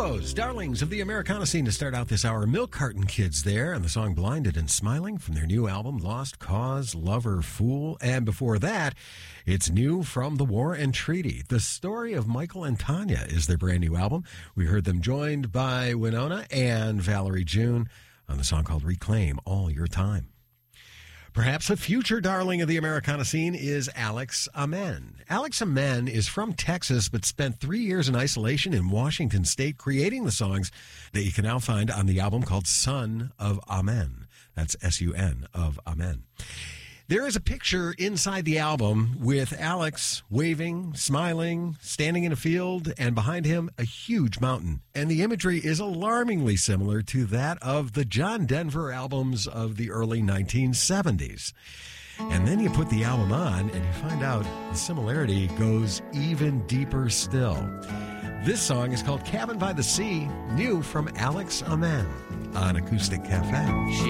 Tubos, darlings of the Americana scene to start out this hour. Milk Carton Kids there, and the song Blinded and Smiling from their new album, Lost Cause, Lover, Fool. And before that, it's new from The War and Treaty. The Story of Michael and Tanya is their brand new album. We heard them joined by Winona and Valerie June on the song called Reclaim All Your Time. Perhaps a future darling of the Americana scene is Alex Amen. Alex Amen is from Texas, but spent 3 years in isolation in Washington State creating the songs that you can now find on the album called Son of Amen. That's S-U-N of Amen. There is a picture inside the album with Alex waving, smiling, standing in a field, and behind him a huge mountain. And the imagery is alarmingly similar to that of the John Denver albums of the early 1970s. And then you put the album on and you find out the similarity goes even deeper still. This song is called Cabin by the Sea, new from Alex Amen on Acoustic Cafe. She